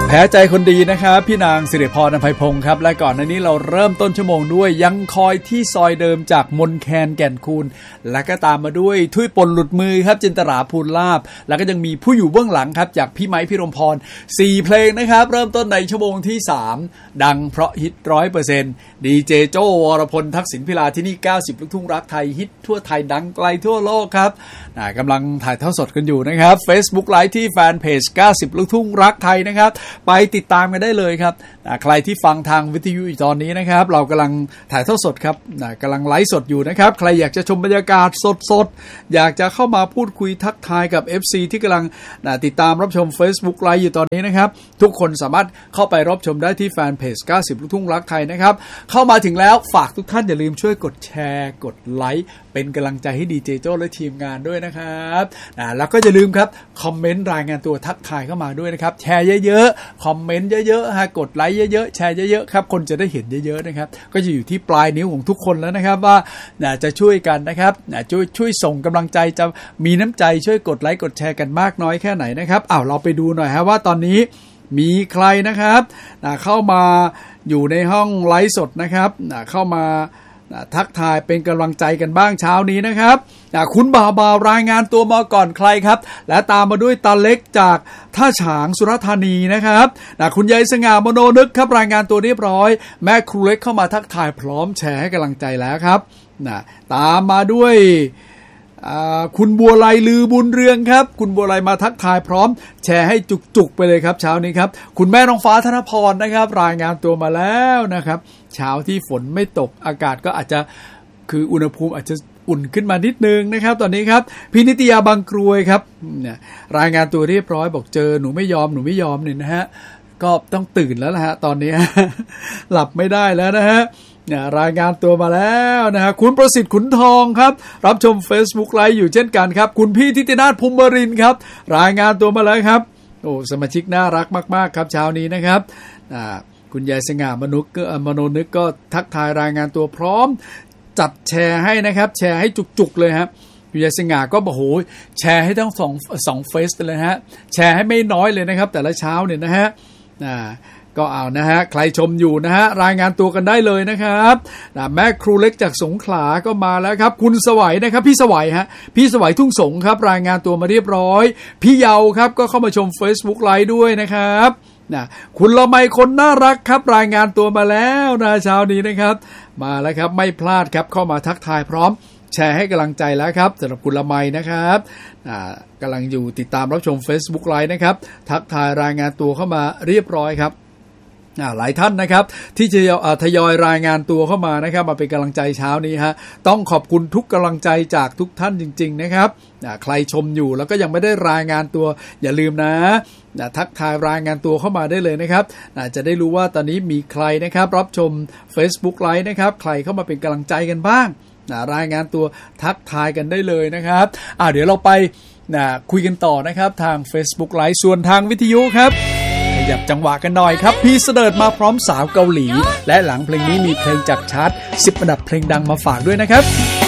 แพ้ใจคนดีนะครับพี่นางสิริพร อภัยพงศ์ครับและก่อนหน้านี้เราเริ่มต้นชั่วโมงด้วยยังคอยที่ซอยเดิมจากมนแคนแก่นคูนและก็ตามมาด้วยทุยปนหลุดมือครับจินตราภูลลาภแล้วก็ยังมีผู้อยู่เบื้องหลังครับจากพี่ไม้พี่รมพร4เพลงนะครับเริ่มต้นในชั่วโมงที่3ดังเพราะฮิต 100% ดีเจโจวรพลทักษิณพิลาที่นี่90ลูกทุ่งรักไทยฮิตทั่วไทยดังไกลทั่วโลกครับกำลังถ่ายทอดสดกันอยู่นะครับ Facebook Live ที่แฟนเพจ90ลูกทุ่งรักไทยนะครับไปติดตามกันได้เลยครับใครที่ฟังทางวิทยุอยู่ตอนนี้นะครับเรากำลังถ่ายทอดสดครับกำลังไลฟ์สดอยู่นะครับใครอยากจะชมบรรยากาศสดๆอยากจะเข้ามาพูดคุยทักทายกับ FC ที่กำลังติดตามรับชม Facebook Live อยู่ตอนนี้นะครับทุกคนสามารถเข้าไปรับชมได้ที่แฟนเพจ90ลูกทุ่งรักไทยนะครับเข้ามาถึงแล้วฝากทุกท่านอย่าลืมช่วยกดแชร์กดไลค์เป็นกำลังใจให้ดีเจโจ้และทีมงานด้วยนะครับแล้วก็อย่าลืมครับคอมเมนต์รายงานตัวทักทายเข้ามาด้วยนะครับแชร์เยอะๆคอมเมนต์เยอะๆกดไลค์เยอะๆแชร์เยอะๆครับคนจะได้เห็นเยอะๆนะครับก็จะอยู่ที่ปลายนิ้วของทุกคนแล้วนะครับว่าจะช่วยกันนะครับช่วยส่งกำลังใจจะมีน้ำใจช่วยกดไลค์กดแชร์กันมากน้อยแค่ไหนนะครับเราไปดูหน่อยว่าตอนนี้มีใครนะครับเข้ามาอยู่ในห้องไลฟ์สดนะครับเข้ามาทักทายเป็นกำลังใจกันบ้างเช้านี้นะครับคุณบ่าวรายงานตัวมาก่อนใครครับและตามมาด้วยตาเล็กจากท่าฉางสุราษฎร์ธานีนะครับคุณยายสง่ามโนนึกครับรายงานตัวเรียบร้อยแม่ครูเล็กเข้ามาทักทายพร้อมแชร์ให้กำลังใจแล้วครับตามมาด้วยคุณบัวไลลือบุญเรืองครับคุณบัวไลมาทักทายพร้อมแชร์ให้จุกๆไปเลยครับเช้านี้ครับคุณแม่น้องฟ้าธนพรนะครับรายงานตัวมาแล้วนะครับเช้าที่ฝนไม่ตกอากาศก็อาจจะคืออุณหภูมิอาจจะอุ่นขึ้นมานิดนึงนะครับตอนนี้ครับพี่นิตยาบางกรวยครับรายงานตัวเรียบร้อยบอกเจอหนูไม่ยอมเนี่ยนะฮะก็ต้องตื่นแล้วนะฮะตอนนี้ หลับไม่ได้แล้วนะฮะรายงานตัวมาแล้วนะฮะคุณประสิทธิ์ขุนทองครับรับชม Facebook Live อยู่เช่นกันครับคุณพี่ทิตินาถภูมิรินทร์ครับรายงานตัวมาแล้วครับโอ้สมาชิกน่ารักมากๆครับเช้านี้นะครับคุณยายสง่ามโนนึกก็ทักทายรายงานตัวพร้อมจัดแชร์ให้นะครับแชร์ให้จุกๆเลยครับคุณยายสง่าก็บอกโหแชร์ให้ทั้งสองเฟซเลยฮะแชร์ให้ไม่น้อยเลยนะครับแต่ละเช้าเนี่ยนะฮะก็เอานะฮะใครชมอยู่นะฮะรายงานตัวกันได้เลยนะครับแม่ครูเล็กจากสงขลาก็มาแล้วครับคุณสวัยนะครับพี่สวัยทุ่งสงครับรายงานตัวมาเรียบร้อยพี่เยาครับก็เข้ามาชม Facebook Live ด้วยนะครับคุณละไมคนน่ารักครับรายงานตัวมาแล้วนะเช้านี้นะครับมาแล้วครับไม่พลาดครับเข้ามาทักทายพร้อมแชร์ให้กำลังใจแล้วครับสำหรับคุณละไมนะครับกำลังอยู่ติดตามรับชม Facebook Live นะครับทักทายรายงานตัวเข้ามาเรียบร้อยครับหลายท่านนะครับที่จะทยอยรายงานตัวเข้ามานะครับมาเป็นกำลังใจเช้านี้ฮะต้องขอบคุณทุกกำลังใจจากทุกท่านจริงๆนะครับใครชมอยู่แล้วก็ยังไม่ได้รายงานตัวอย่าลืมนะทักทายรายงานตัวเข้ามาได้เลยนะครับจะได้รู้ว่าตอนนี้มีใครนะครับรับชม Facebook Live นะครับใครเข้ามาเป็นกำลังใจกันบ้างรายงานตัวทักทายกันได้เลยนะครับเดี๋ยวเราไปคุยกันต่อนะครับทาง Facebook Live ส่วนทางวิทยุครับขยับจังหวะกันหน่อยครับพี่เสดิร์ดมาพร้อมสาวเกาหลีและหลังเพลงนี้มีเพลงจากชาร์ต10อันดับเพลงดังมาฝากด้วยนะครับ